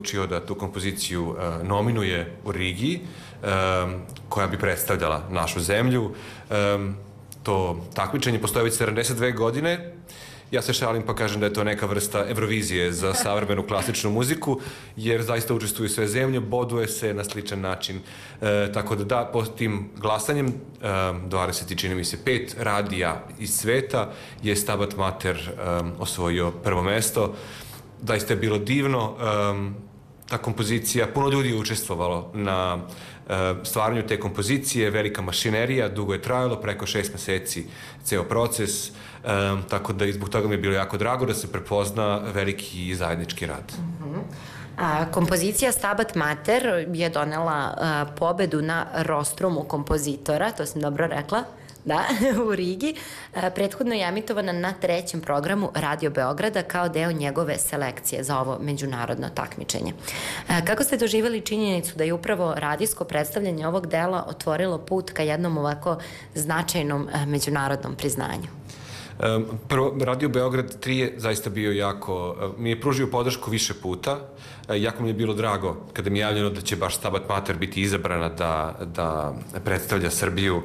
odlučio da tu kompoziciju nominuje u Rigi, koja bi predstavljala našu zemlju. To takmičenje postoje već 72 godine. Ja se šalim pa kažem da je to neka vrsta Evrovizije za savremenu klasičnu muziku, jer zaista učestvuju sve zemlje, boduje se na sličan način. Tako da po tim glasanjem 20, čini mi se 5 radija iz sveta je Stabat Mater osvojio prvo mesto. Zaista je bilo divno. Ta kompozicija, puno ljudi je učestvovalo na stvaranju te kompozicije, velika mašinerija, dugo je trajalo, preko 6 meseci ceo proces, tako da i zbog toga mi je bilo jako drago da se prepozna veliki zajednički rad. Kompozicija Stabat Mater je donela pobedu na Rostrumu kompozitora, to sam dobro rekla? Da, u Rigi. Prethodno je emitovana na 3. programu Radio Beograda kao deo njegove selekcije za ovo međunarodno takmičenje. Kako ste doživjeli činjenicu da je upravo radijsko predstavljanje ovog dela otvorilo put ka jednom ovako značajnom međunarodnom priznanju? Prvo, Radio Beograd 3 je zaista bio jako, mi je pružio podršku više puta. Jako mi je bilo drago kada mi je javljeno da će baš Stabat Mater biti izabrana da predstavlja Srbiju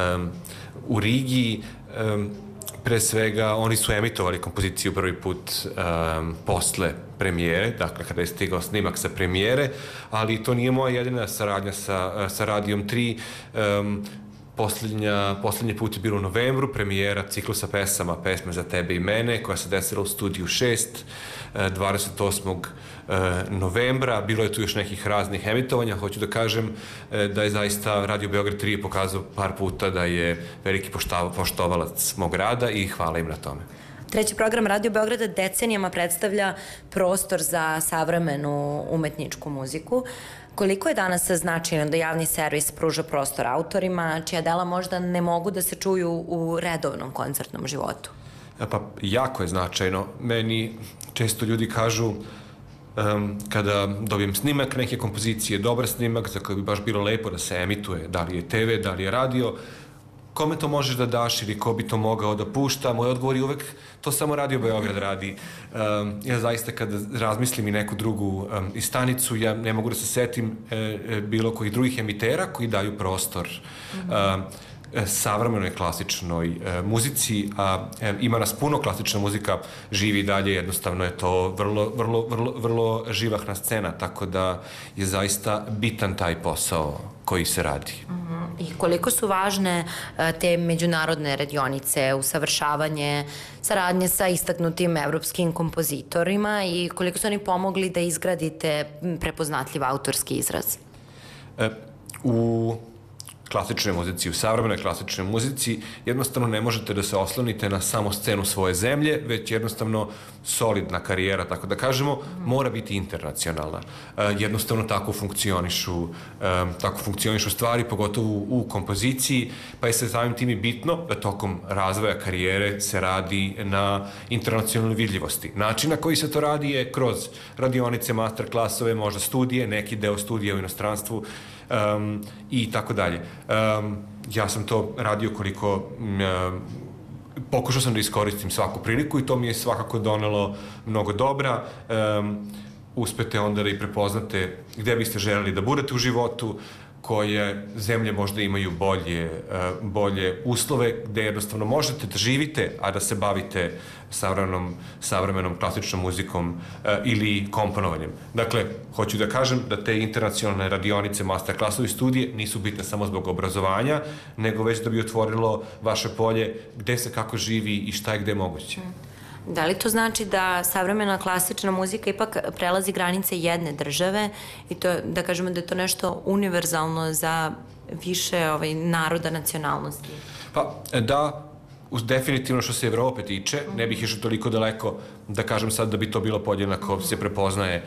u Rigi. Pre svega, oni su emitovali kompoziciju prvi put posle premijere, dakle kada je stigao snimak sa premijere, ali to nije moja jedina saradnja sa Radijom 3. Poslednji put je bilo u novembru, premijera ciklusa Pesme za tebe i mene, koja se desila u Studiju 6, 28. novembra. Bilo je tu još nekih raznih emitovanja. Hoću da kažem da je zaista Radio Beograd 3 pokazao par puta da je veliki poštovalac mog rada i hvala im na tome. 3. program Radio Beograda decenijama predstavlja prostor za savremenu umetničku muziku. Koliko je danas značajno da javni servis pruža prostor autorima, čija dela možda ne mogu da se čuju u redovnom koncertnom životu? Pa, jako je značajno. Meni često ljudi kažu kada dobijem snimak neke kompozicije, dobar snimak za koji bi baš bilo lepo da se emituje, da li je TV, da li je radio, kome to možeš da daš ili ko bi to mogao da pušta? Moj odgovor je uvek to samo Radio Beograd radi. Ja zaista kada razmislim i neku drugu stanicu, ja ne mogu da se setim bilo kojih drugih emitera koji daju prostor savremenoj klasičnoj muzici, a ima nas puno, klasična muzika živi dalje, jednostavno je to vrlo živahna scena, tako da je zaista bitan taj posao koji se radi. I koliko su važne te međunarodne radionice, usavršavanje, saradnje sa istaknutim evropskim kompozitorima i koliko su oni pomogli da izgradite prepoznatljiv autorski izraz? U klasičnoj muzici, u savremenoj klasičnoj muzici jednostavno ne možete da se oslonite na samo scenu svoje zemlje, već jednostavno solidna karijera, tako da kažemo, mora biti internacionalna. Jednostavno tako funkcionišu stvari, pogotovo u kompoziciji, pa je se samim tim i bitno da tokom razvoja karijere se radi na internacionalnoj vidljivosti. Način na koji se to radi je kroz radionice, masterklasove, možda studije, neki deo studija u inostranstvu, i tako dalje. Ja sam to radio koliko pokušao sam da iskoristim svaku priliku i to mi je svakako donelo mnogo dobra. Uspete onda da i prepoznate gde biste želeli da budete u životu, koje zemlje možda imaju bolje uslove, gde jednostavno možete da živite, a da se bavite savremenom klasičnom muzikom ili komponovanjem. Dakle, hoću da kažem da te internacionalne radionice, masterklasovi, studije nisu bitne samo zbog obrazovanja, nego već da bi otvorilo vaše polje gde se kako živi i šta je gde moguće. Da li to znači da savremena klasična muzika ipak prelazi granice jedne države i to, da kažemo da je to nešto univerzalno za više naroda, nacionalnosti? Pa da, definitivno što se Evrope tiče, ne bih išao toliko daleko da kažem sad da bi to bilo podjednako se prepoznaje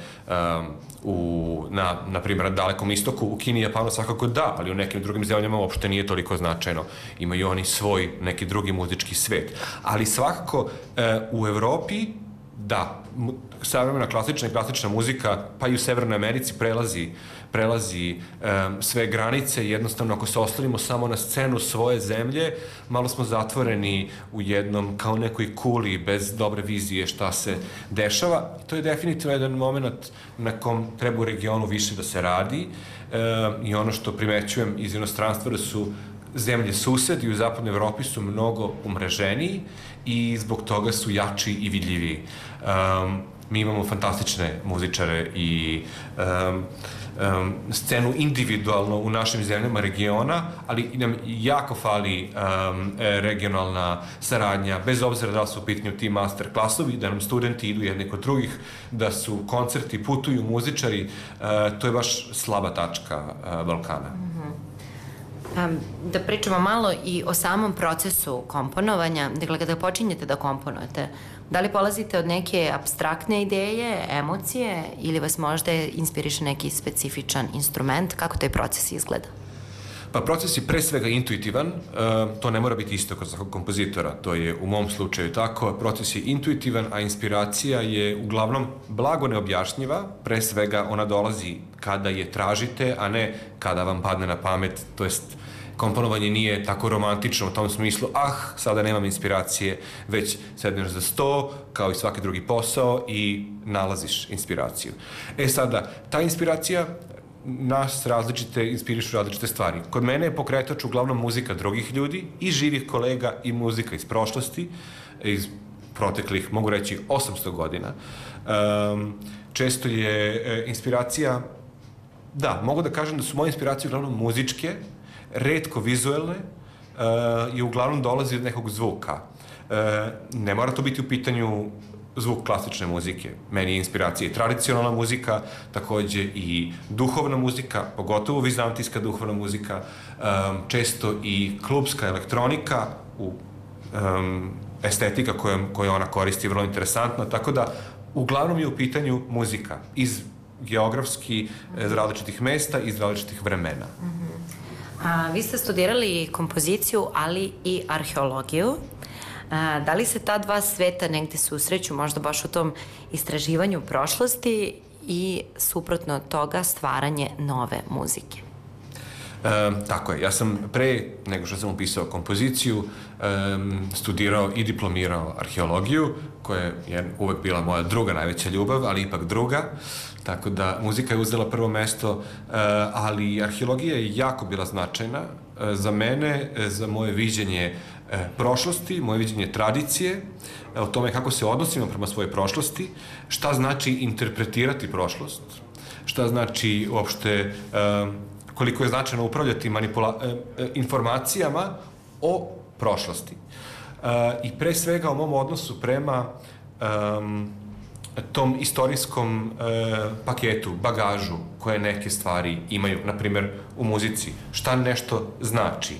na primjer, na Dalekom istoku, u Kini i Japanu svakako da, ali u nekim drugim zemljama uopšte nije toliko značajno. Imaju oni svoj neki drugi muzički svet. Ali svakako u Evropi, da, savremena klasična i klasična muzika, pa i u Severnoj Americi prelazi sve granice. Jednostavno, ako se ostavimo samo na scenu svoje zemlje, malo smo zatvoreni u jednom, kao nekoj kuli, bez dobre vizije šta se dešava. To je definitivno jedan moment na kom treba u regionu više da se radi i ono što primećujem iz inostranstva da su zemlje susedi u zapadnoj Evropi su mnogo umreženiji i zbog toga su jači i vidljiviji. Mi imamo fantastične muzičare i scenu individualno u našim zemljama regiona, ali nam jako fali regionalna saradnja, bez obzira da li su u pitanju ti master klasovi, da nam studenti idu jedni kod drugih, da su koncerti, putuju muzičari, to je baš slaba tačka Balkana. Da pričamo malo i o samom procesu komponovanja. Dakle, kada počinjete da komponujete, da li polazite od neke apstraktne ideje, emocije ili vas možda inspiriše neki specifičan instrument? Kako taj proces izgleda? Pa proces je pre svega intuitivan, to ne mora biti isto kod svakog kompozitora, to je u mom slučaju tako, proces je intuitivan, a inspiracija je uglavnom blago neobjašnjiva, pre svega ona dolazi kada je tražite, a ne kada vam padne na pamet, to jest komponovanje nije tako romantično u tom smislu, sada nemam inspiracije, već sedneš za sto, kao i svaki drugi posao i nalaziš inspiraciju. Sada, ta inspiracija nas inspirišu različite stvari. Kod mene je pokretač uglavnom muzika drugih ljudi i živih kolega i muzika iz prošlosti, iz proteklih, mogu reći, 800 godina. Često je inspiracija, mogu da kažem da su moje inspiracije uglavnom muzičke, retko vizuelne i uglavnom dolazi od nekog zvuka. Ne mora to biti u pitanju zvuk klasične muzike. Meni je inspiracija i tradicionalna muzika, takođe i duhovna muzika, pogotovo vizantijska duhovna muzika, često i klubska elektronika, estetika koju ona koristi je vrlo interesantna, tako da uglavnom je u pitanju muzika iz geografski različitih mesta, iz različitih vremena. Vi ste studirali kompoziciju, ali i arheologiju. Da li se ta dva sveta negde susreću, možda baš u tom istraživanju prošlosti i suprotno toga stvaranje nove muzike? Tako je. Ja sam pre nego što sam upisao kompoziciju studirao i diplomirao arheologiju, koja je uvek bila moja druga najveća ljubav, ali ipak druga. Tako da muzika je uzela prvo mesto, ali arheologija je jako bila značajna za mene, za moje viđenje prošlosti, moje viđenje tradicije, o tome kako se odnosimo prema svojoj prošlosti, šta znači interpretirati prošlost, šta znači uopšte koliko je značajno upravljati informacijama o prošlosti. I pre svega o mom odnosu prema tom istorijskom paketu, bagažu koje neke stvari imaju, na primer u muzici, šta nešto znači.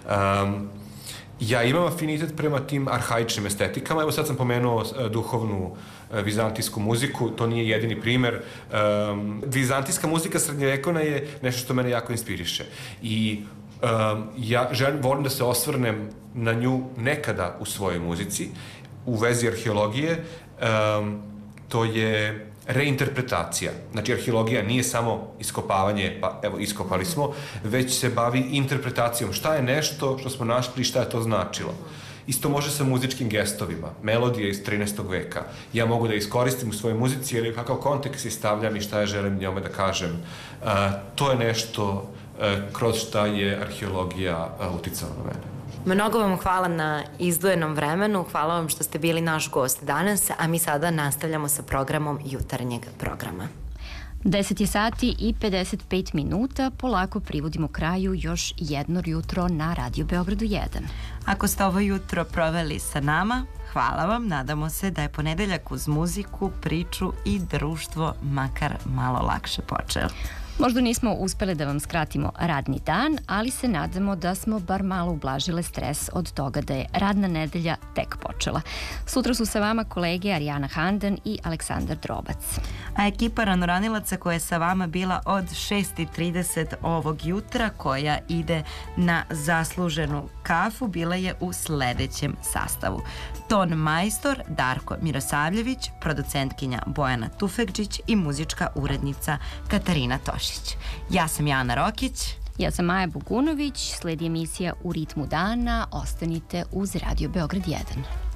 Ja imam afinitet prema tim arhaičnim estetikama, evo sad sam pomenuo duhovnu vizantijsku muziku, to nije jedini primer. Vizantijska muzika srednjevekovna je nešto što mene jako inspiriše i ja volim da se osvrnem na nju nekada u svojoj muzici. U vezi arheologije to je reinterpretacija. Znači, arheologija nije samo iskopavanje, pa evo, iskopali smo, već se bavi interpretacijom. Šta je nešto što smo našli i šta je to značilo. Isto može sa muzičkim gestovima. Melodija iz 13. veka. Ja mogu da iskoristim u svojoj muzici jer je kakav kontekst je stavljam i šta ja želim njome da kažem. To je nešto kroz šta je arheologija uticala na mene. Mnogo vam hvala na izdvojenom vremenu, hvala vam što ste bili naš gost danas, a mi sada nastavljamo sa programom jutarnjeg programa. 10 je sati i 55 minuta, polako privodimo kraju još jedno jutro na Radio Beogradu 1. Ako ste ovo jutro proveli sa nama, hvala vam, nadamo se da je ponedeljak uz muziku, priču i društvo makar malo lakše počeo. Možda nismo uspele da vam skratimo radni dan, ali se nadamo da smo bar malo ublažile stres od toga da je radna nedelja tek počela. Sutra su sa vama kolege Arijana Handan i Aleksandar Drobac. A ekipa ranoranilaca koja je sa vama bila od 6:30 ovog jutra, koja ide na zasluženu kafu, bila je u sledećem sastavu. Ton majstor Darko Mirosavljević, producentkinja Bojana Tufekđić i muzička urednica Katarina Tošić. Ja sam Jana Rokić. Ja sam Maja Bogunović, sledi emisija U ritmu dana, ostanite uz Radio Beograd 1.